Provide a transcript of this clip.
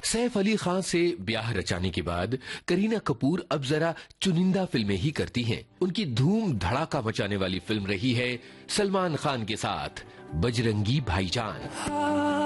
सैफ अली खान से ब्याह रचाने के बाद करीना कपूर अब जरा चुनिंदा फिल्में ही करती हैं। उनकी धूम धड़ाका मचाने वाली फिल्म रही है सलमान खान के साथ बजरंगी भाईजान।